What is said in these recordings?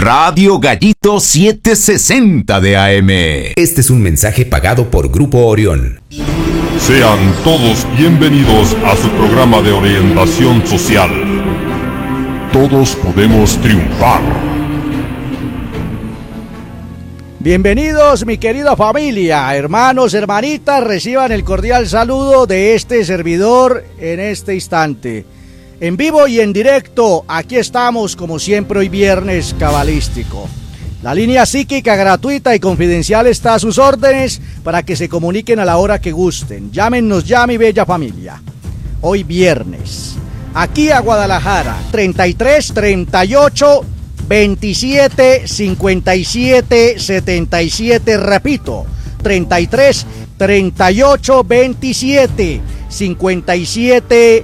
Radio Gallito 760 de AM. Este es un mensaje pagado por Grupo Orión. Sean todos bienvenidos a su programa de orientación social. Todos podemos triunfar. Bienvenidos, mi querida familia, hermanos, hermanitas, reciban el cordial saludo de este servidor en este instante. En vivo y en directo, aquí estamos como siempre hoy viernes cabalístico. La línea psíquica gratuita y confidencial está a sus órdenes para que se comuniquen a la hora que gusten. Llámenos ya, mi bella familia. Hoy viernes, aquí a Guadalajara, 33 38 27 57 77, repito, 33 38 27 57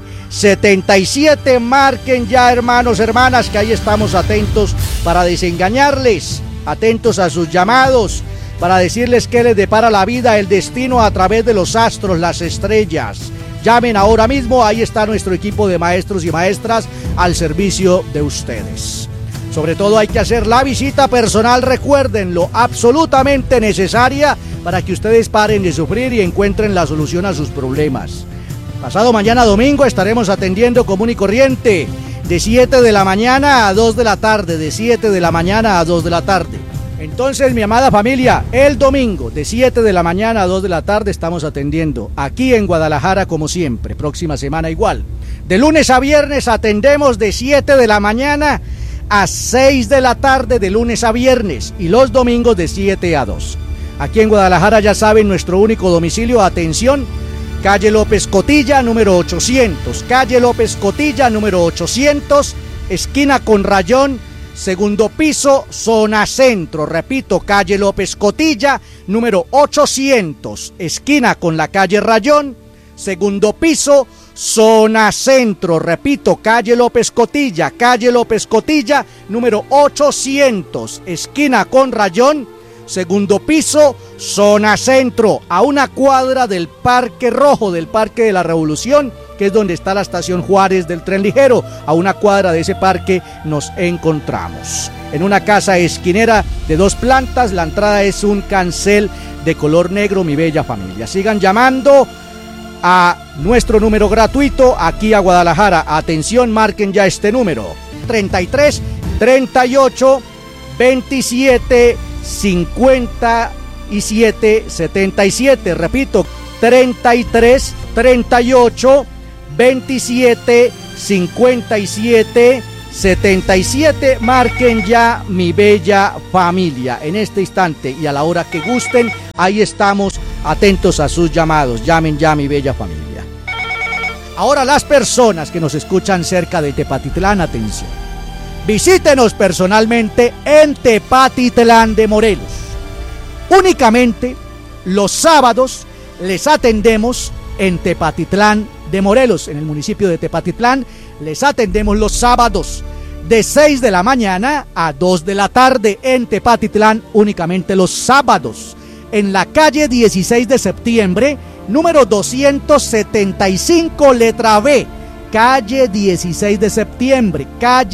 77, marquen ya, hermanos, hermanas, que ahí estamos atentos para desengañarles, atentos a sus llamados, para decirles qué les depara la vida, el destino a través de los astros, las estrellas. Llamen ahora mismo, ahí está nuestro equipo de maestros y maestras al servicio de ustedes. Sobre todo hay que hacer la visita personal, recuérdenlo, absolutamente necesaria para que ustedes paren de sufrir y encuentren la solución a sus problemas. Pasado mañana domingo estaremos atendiendo común y corriente de 7 de la mañana a 2 de la tarde, de 7 de la mañana a 2 de la tarde. Entonces, mi amada familia, el domingo de 7 de la mañana a 2 de la tarde estamos atendiendo aquí en Guadalajara como siempre, próxima semana igual. De lunes a viernes atendemos de 7 de la mañana a 6 de la tarde de lunes a viernes y los domingos de 7 a 2. Aquí en Guadalajara ya saben nuestro único domicilio, atención, calle López Cotilla número 800, calle López Cotilla número 800, esquina con Rayón, segundo piso, zona centro. Repito, calle López Cotilla número 800, esquina con la calle Rayón, segundo piso, zona centro. Repito, calle López Cotilla número 800, esquina con Rayón, segundo piso, zona centro, a una cuadra del Parque Rojo, del Parque de la Revolución, que es donde está la estación Juárez del tren ligero. A una cuadra de ese parque nos encontramos. En una casa esquinera de 2 plantas, la entrada es un cancel de color negro, mi bella familia. Sigan llamando a nuestro número gratuito aquí a Guadalajara. Atención, marquen ya este número: 33 38 27 57 77. Repito, 33 38 27 57 77. Marquen ya, mi bella familia, en este instante y a la hora que gusten. Ahí estamos atentos a sus llamados. Llamen ya, mi bella familia. Ahora, las personas que nos escuchan cerca de Tepatitlán, atención. Visítenos personalmente en Tepatitlán de Morelos. Únicamente los sábados les atendemos en Tepatitlán de Morelos, en el municipio de Tepatitlán. Les atendemos los sábados de 6 de la mañana a 2 de la tarde en Tepatitlán, únicamente los sábados. En la calle 16 de septiembre, número 275, letra B. Calle 16 de septiembre,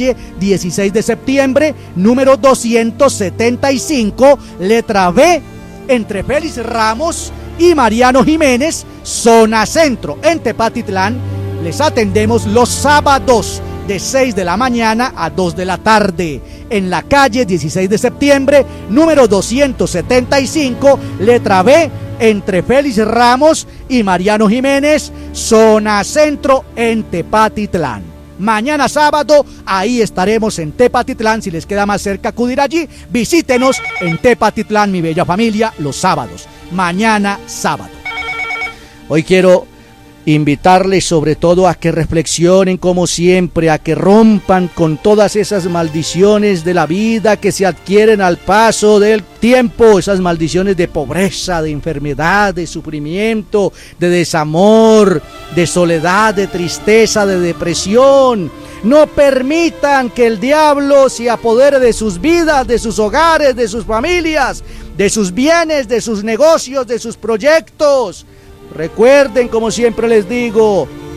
número 275, letra B, entre Félix Ramos y Mariano Jiménez, zona centro. En Tepatitlán les atendemos los sábados de 6 de la mañana a 2 de la tarde. En la calle 16 de septiembre, número 275, letra B, entre Félix Ramos y Mariano Jiménez, zona centro, en Tepatitlán. Mañana sábado, ahí estaremos en Tepatitlán. Si les queda más cerca acudir allí, visítenos en Tepatitlán, mi bella familia, los sábados. Mañana sábado. Hoy quiero invitarles sobre todo a que reflexionen como siempre, a que rompan con todas esas maldiciones de la vida que se adquieren al paso del tiempo, esas maldiciones de pobreza, de enfermedad, de sufrimiento, de desamor, de soledad, de tristeza, de depresión. No permitan que el diablo se apodere de sus vidas, de sus hogares, de sus familias, de sus bienes, de sus negocios, de sus proyectos. Recuerden, como siempre les digo,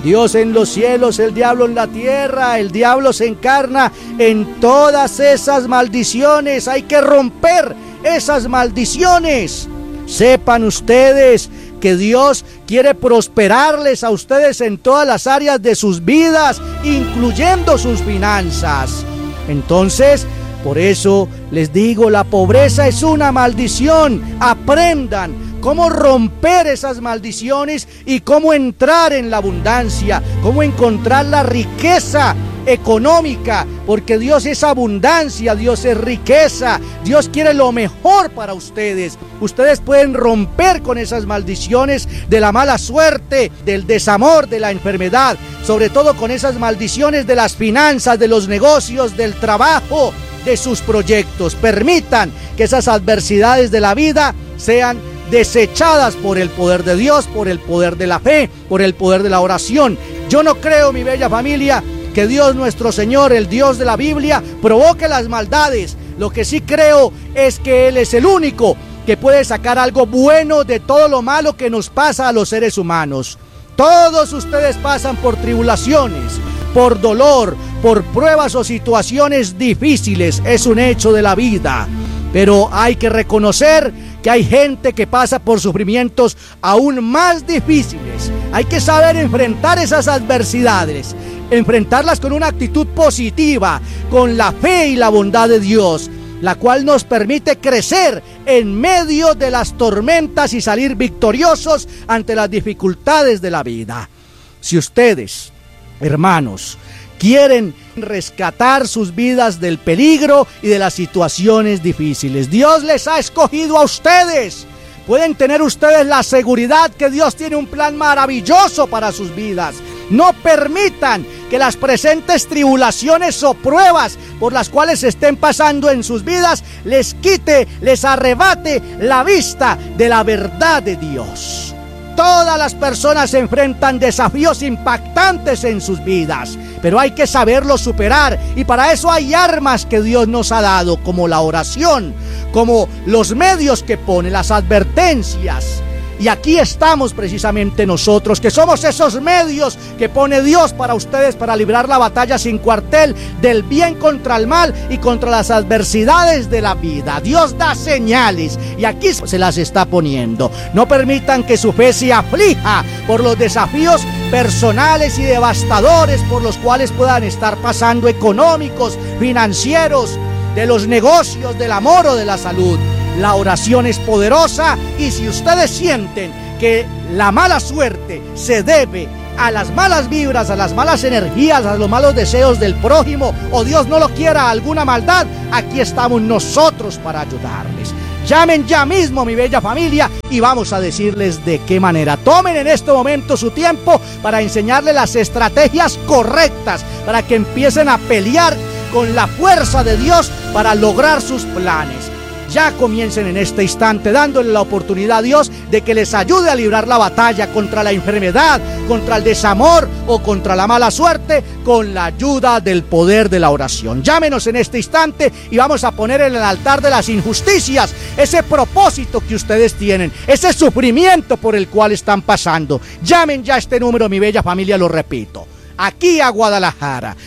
Dios en los cielos, el diablo en la tierra, el diablo se encarna en todas esas maldiciones. Hay que romper esas maldiciones. Sepan ustedes que Dios quiere prosperarles a ustedes en todas las áreas de sus vidas, incluyendo sus finanzas. Entonces, por eso les digo, la pobreza es una maldición. Aprendan cómo romper esas maldiciones y cómo entrar en la abundancia, cómo encontrar la riqueza económica, porque Dios es abundancia, Dios es riqueza, Dios quiere lo mejor para ustedes. Ustedes pueden romper con esas maldiciones de la mala suerte, del desamor, de la enfermedad, sobre todo con esas maldiciones de las finanzas, de los negocios, del trabajo, de sus proyectos. Permitan que esas adversidades de la vida sean desechadas por el poder de Dios, por el poder de la fe, por el poder de la oración. Yo no creo, mi bella familia, que Dios nuestro Señor, el Dios de la Biblia, provoque las maldades. Lo que sí creo es que Él es el único que puede sacar algo bueno de todo lo malo que nos pasa a los seres humanos. Todos ustedes pasan por tribulaciones, por dolor, por pruebas o situaciones difíciles. Es un hecho de la vida. Pero hay que reconocer que hay gente que pasa por sufrimientos aún más difíciles. Hay que saber enfrentar esas adversidades, enfrentarlas con una actitud positiva, con la fe y la bondad de Dios, la cual nos permite crecer en medio de las tormentas y salir victoriosos ante las dificultades de la vida. Si ustedes, hermanos, quieren rescatar sus vidas del peligro y de las situaciones difíciles, Dios les ha escogido a ustedes. Pueden tener ustedes la seguridad que Dios tiene un plan maravilloso para sus vidas. No permitan que las presentes tribulaciones o pruebas por las cuales estén pasando en sus vidas les quite, les arrebate la vista de la verdad de Dios. Todas las personas enfrentan desafíos impactantes en sus vidas, pero hay que saberlos superar, y para eso hay armas que Dios nos ha dado, como la oración, como los medios que pone, las advertencias. Y aquí estamos precisamente nosotros, que somos esos medios que pone Dios para ustedes, para librar la batalla sin cuartel del bien contra el mal y contra las adversidades de la vida. Dios da señales y aquí se las está poniendo. No permitan que su fe se aflija por los desafíos personales y devastadores por los cuales puedan estar pasando, económicos, financieros, de los negocios, del amor o de la salud. La oración es poderosa, y si ustedes sienten que la mala suerte se debe a las malas vibras, a las malas energías, a los malos deseos del prójimo, o Dios no lo quiera, alguna maldad, aquí estamos nosotros para ayudarles. Llamen ya mismo, mi bella familia, y vamos a decirles de qué manera. Tomen en este momento su tiempo para enseñarles las estrategias correctas para que empiecen a pelear con la fuerza de Dios para lograr sus planes. Ya comiencen en este instante dándole la oportunidad a Dios de que les ayude a librar la batalla contra la enfermedad, contra el desamor o contra la mala suerte, con la ayuda del poder de la oración. Llámenos en este instante y vamos a poner en el altar de las injusticias ese propósito que ustedes tienen, ese sufrimiento por el cual están pasando. Llamen ya este número, mi bella familia, lo repito. Aquí a Guadalajara,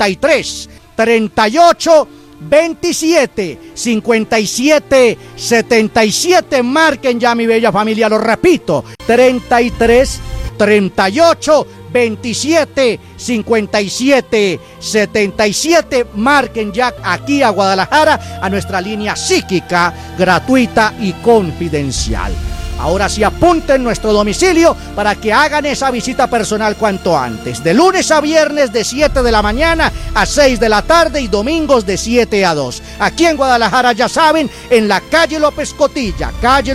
33 38 27 57 77. Marquen ya, mi bella familia, lo repito, 33 38 27 57 77. Marquen ya aquí a Guadalajara a nuestra línea psíquica gratuita y confidencial. Ahora sí, apunten nuestro domicilio para que hagan esa visita personal cuanto antes. De lunes a viernes de 7 de la mañana a 6 de la tarde y domingos de 7 a 2. Aquí en Guadalajara, ya saben, en la calle López Cotilla,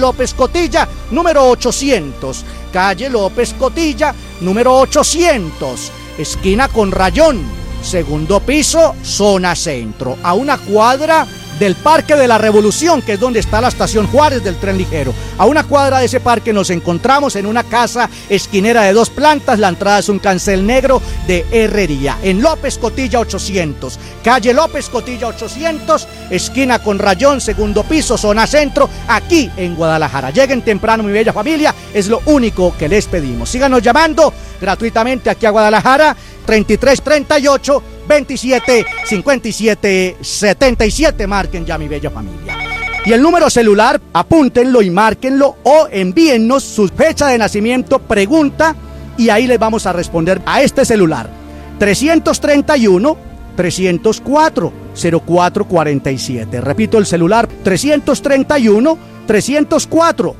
número 800. Calle López Cotilla, número 800. Esquina con Rayón, segundo piso, zona centro. A una cuadra del Parque de la Revolución, que es donde está la estación Juárez del tren ligero. A una cuadra de ese parque nos encontramos en una casa esquinera de 2 plantas. La entrada es un cancel negro de herrería. En López Cotilla 800, calle López Cotilla 800, esquina con Rayón, segundo piso, zona centro, aquí en Guadalajara. Lleguen temprano, mi bella familia, es lo único que les pedimos. Síganos llamando gratuitamente aquí a Guadalajara, 3338 27 57 77. Marquen ya, mi bella familia. Y el número celular, apúntenlo y márquenlo, o envíennos su fecha de nacimiento, pregunta, y ahí les vamos a responder a este celular: 331 304 0447. Repito el celular: 331 304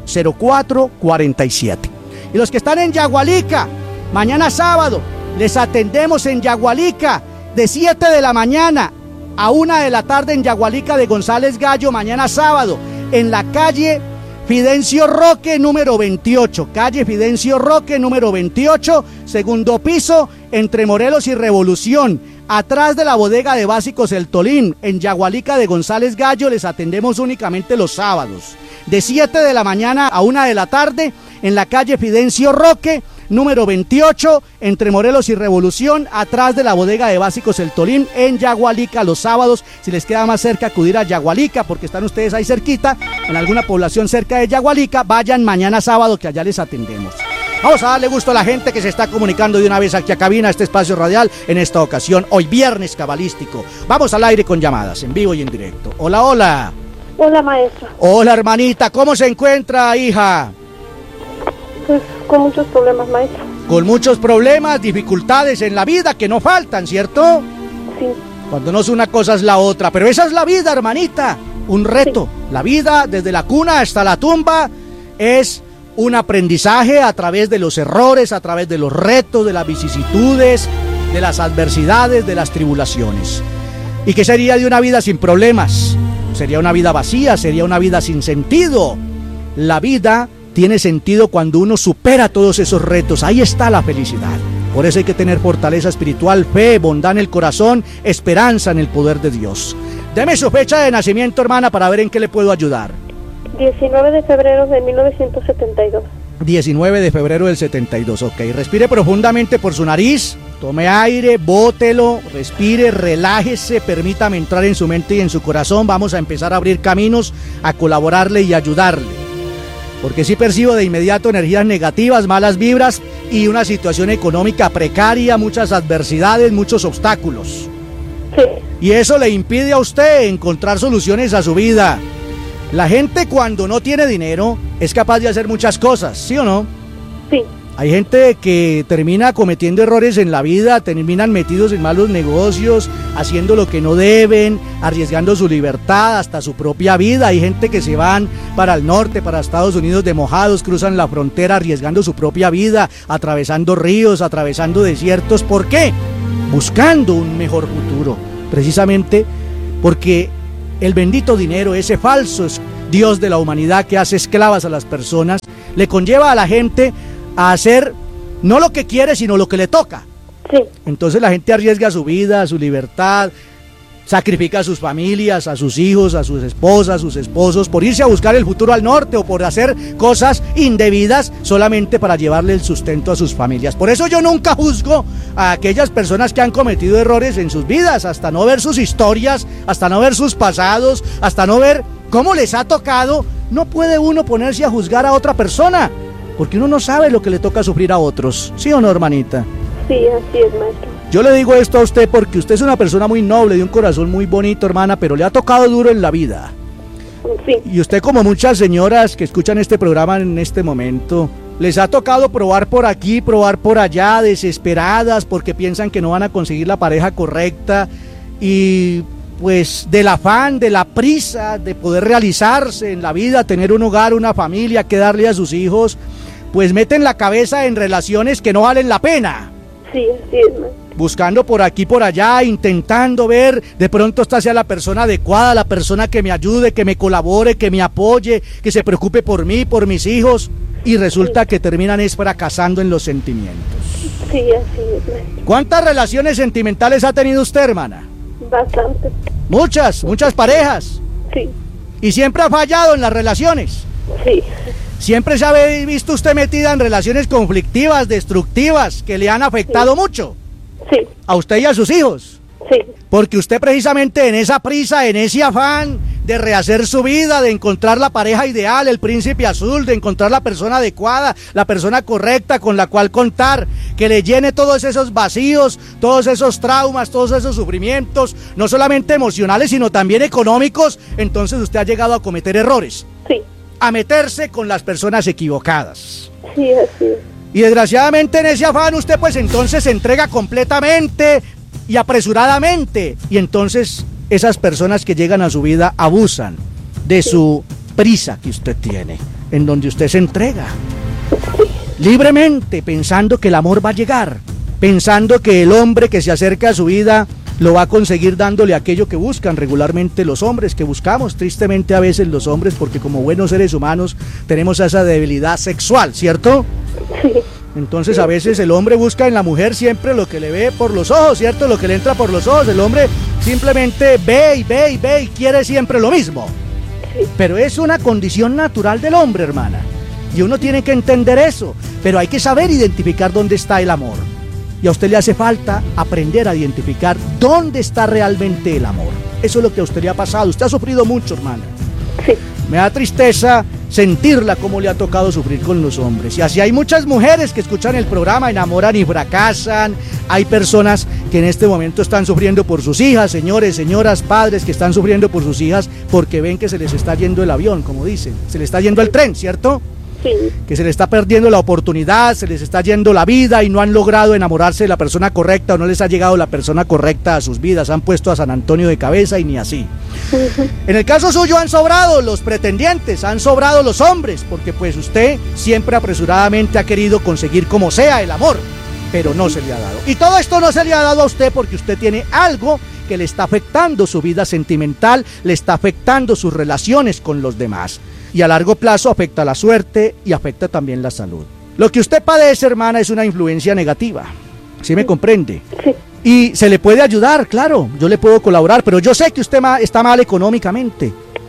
0447. Y los que están en Yagualica, mañana sábado les atendemos en Yagualica de 7 de la mañana a 1 de la tarde en Yagualica de González Gallo, mañana sábado, en la calle Fidencio Roque número 28, calle Fidencio Roque número 28, segundo piso, entre Morelos y Revolución, atrás de la bodega de básicos El Tolín. En Yagualica de González Gallo les atendemos únicamente los sábados, de 7 de la mañana a 1 de la tarde, en la calle Fidencio Roque número 28, entre Morelos y Revolución, atrás de la bodega de básicos El Tolín, en Yagualica, los sábados. Si les queda más cerca acudir a Yagualica, porque están ustedes ahí cerquita, en alguna población cerca de Yagualica, vayan mañana sábado, que allá les atendemos. Vamos a darle gusto a la gente que se está comunicando de una vez aquí a cabina, a este espacio radial, en esta ocasión, hoy viernes cabalístico. Vamos al aire con llamadas, en vivo y en directo. Hola, hola. Hola, maestra. Hola, hermanita, ¿cómo se encuentra, hija? Pues con muchos problemas, maestra. Con muchos problemas, dificultades en la vida que no faltan, ¿cierto? Sí. Cuando no es una cosa es la otra, pero esa es la vida, hermanita, un reto. Sí. La vida desde la cuna hasta la tumba es un aprendizaje a través de los errores, a través de los retos, de las vicisitudes, de las adversidades, de las tribulaciones. ¿Y qué sería de una vida sin problemas? Sería una vida vacía, sería una vida sin sentido. La vida tiene sentido cuando uno supera todos esos retos. Ahí está la felicidad. Por eso hay que tener fortaleza espiritual, fe, bondad en el corazón, esperanza en el poder de Dios. Deme su fecha de nacimiento, hermana, para ver en qué le puedo ayudar. 19 de febrero de 1972. 19 de febrero del 72, ok. Respire profundamente por su nariz, tome aire, bótelo, respire, relájese, permítame entrar en su mente y en su corazón. Vamos a empezar a abrir caminos, a colaborarle y ayudarle. Porque sí percibo de inmediato energías negativas, malas vibras y una situación económica precaria, muchas adversidades, muchos obstáculos. Sí. Y eso le impide a usted encontrar soluciones a su vida. La gente cuando no tiene dinero es capaz de hacer muchas cosas, ¿sí o no? Sí. Hay gente que termina cometiendo errores en la vida, terminan metidos en malos negocios, haciendo lo que no deben, arriesgando su libertad, hasta su propia vida. Hay gente que se van para el norte, para Estados Unidos de mojados, cruzan la frontera arriesgando su propia vida, atravesando ríos, atravesando desiertos. ¿Por qué? Buscando un mejor futuro, precisamente porque el bendito dinero, ese falso Dios de la humanidad que hace esclavas a las personas, le conlleva a la gente a hacer no lo que quiere, sino lo que le toca. Sí. Entonces la gente arriesga su vida, su libertad, sacrifica a sus familias, a sus hijos, a sus esposas, a sus esposos, por irse a buscar el futuro al norte o por hacer cosas indebidas solamente para llevarle el sustento a sus familias. Por eso yo nunca juzgo a aquellas personas que han cometido errores en sus vidas, hasta no ver sus historias, hasta no ver sus pasados, hasta no ver cómo les ha tocado. No puede uno ponerse a juzgar a otra persona, porque uno no sabe lo que le toca sufrir a otros. ¿Sí o no, hermanita? Sí, así es, maestro. Yo le digo esto a usted porque usted es una persona muy noble, de un corazón muy bonito, hermana, pero le ha tocado duro en la vida. Sí. Y usted, como muchas señoras que escuchan este programa en este momento, les ha tocado probar por aquí, probar por allá, desesperadas porque piensan que no van a conseguir la pareja correcta, y pues del afán, de la prisa de poder realizarse en la vida, tener un hogar, una familia que darle a sus hijos, pues meten la cabeza en relaciones que no valen la pena. Sí, así es, maestro. Buscando por aquí, por allá, intentando ver, de pronto esta sea la persona adecuada, la persona que me ayude, que me colabore, que me apoye, que se preocupe por mí, por mis hijos, y resulta que terminan es fracasando en los sentimientos. Sí, así es, maestro. ¿Cuántas relaciones sentimentales ha tenido usted, hermana? Bastante. Muchas parejas. Sí, ¿Y siempre ha fallado en las relaciones? sí, ¿Siempre se ha visto usted metida en relaciones conflictivas, destructivas, que le han afectado mucho sí, a usted y a sus hijos? sí, Porque usted precisamente en esa prisa, en ese afán de rehacer su vida, de encontrar la pareja ideal, el príncipe azul, de encontrar la persona adecuada, la persona correcta con la cual contar, que le llene todos esos vacíos, todos esos traumas, todos esos sufrimientos, no solamente emocionales, sino también económicos, entonces usted ha llegado a cometer errores, sí, a meterse con las personas equivocadas. sí, así es. Y desgraciadamente en ese afán usted pues entonces se entrega completamente y apresuradamente, y entonces esas personas que llegan a su vida abusan de su prisa que usted tiene, en donde usted se entrega libremente, pensando que el amor va a llegar, pensando que el hombre que se acerca a su vida lo va a conseguir dándole aquello que buscan regularmente los hombres, que buscamos tristemente a veces los hombres, porque como buenos seres humanos tenemos esa debilidad sexual, ¿cierto? Sí, Entonces a veces el hombre busca en la mujer siempre lo que le ve por los ojos, ¿cierto? Lo que le entra por los ojos. El hombre simplemente ve y ve y ve y quiere siempre lo mismo. sí, Pero es una condición natural del hombre, hermana. Y uno tiene que entender eso. Pero hay que saber identificar dónde está el amor. Y a usted le hace falta aprender a identificar dónde está realmente el amor. Eso es lo que a usted le ha pasado. Usted ha sufrido mucho, hermana. sí, Me da tristeza sentirla como le ha tocado sufrir con los hombres. Y así hay muchas mujeres que escuchan el programa, enamoran y fracasan. Hay personas que en este momento están sufriendo por sus hijas, señores, señoras, padres que están sufriendo por sus hijas porque ven que se les está yendo el avión, como dicen. Se les está yendo el tren, ¿cierto? sí, Que se les está perdiendo la oportunidad, se les está yendo la vida y no han logrado enamorarse de la persona correcta o no les ha llegado la persona correcta a sus vidas. Han puesto a San Antonio de cabeza y ni así. En el caso suyo han sobrado los pretendientes, han sobrado los hombres, porque pues usted siempre apresuradamente ha querido conseguir como sea el amor, pero no se le ha dado. Y todo esto no se le ha dado a usted porque usted tiene algo que le está afectando su vida sentimental, le está afectando sus relaciones con los demás. Y a largo plazo afecta la suerte y afecta también la salud. Lo que usted padece, hermana, es una influencia negativa. ¿Sí me comprende? sí, Y se le puede ayudar, claro, yo le puedo colaborar, pero yo sé que usted está mal económicamente.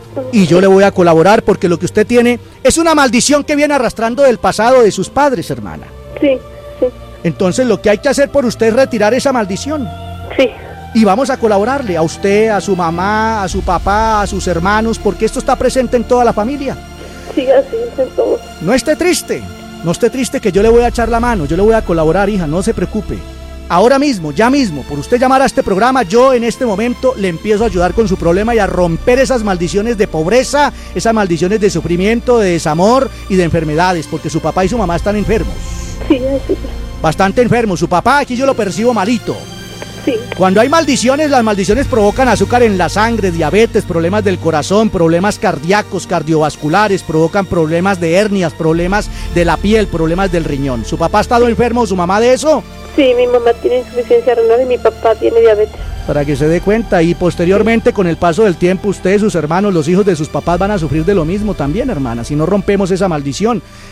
Y yo le voy a colaborar porque lo que usted tiene es una maldición que viene arrastrando del pasado de sus padres, hermana. sí, sí, Entonces lo que hay que hacer por usted es retirar esa maldición. sí, Y vamos a colaborarle a usted, a su mamá, a su papá, a sus hermanos, porque esto está presente en toda la familia. sí, así es en todo. No esté triste, no esté triste que yo le voy a echar la mano, yo le voy a colaborar, hija, no se preocupe. Ahora mismo, ya mismo, por usted llamar a este programa, yo en este momento le empiezo a ayudar con su problema y a romper esas maldiciones de pobreza, esas maldiciones de sufrimiento, de desamor y de enfermedades, porque su papá y su mamá están enfermos, Sí, así es. bastante enfermos. Su papá aquí yo lo percibo malito. Sí, Cuando hay maldiciones, las maldiciones provocan azúcar en la sangre, diabetes, problemas del corazón, problemas cardíacos, cardiovasculares, provocan problemas de hernias, problemas de la piel, problemas del riñón. ¿Su papá ha estado enfermo, su mamá de eso? sí, mi mamá tiene insuficiencia renal y mi papá tiene diabetes. Para que se dé cuenta, y posteriormente con el paso del tiempo usted, sus hermanos, los hijos de sus papás van a sufrir de lo mismo también, hermana, si no rompemos esa maldición.